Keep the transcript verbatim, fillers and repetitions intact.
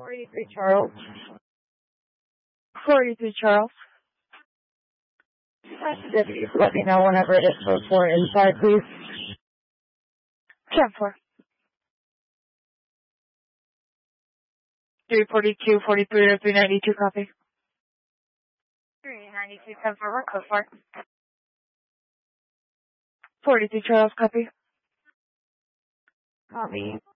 forty-three Charles. forty-three Charles. If you let me know whenever it is for four inside, please. ten four. three forty-two, forty-three, or three ninety-two, copy. three ninety-two, ten four, code four. forty-three Charles, copy. Copy.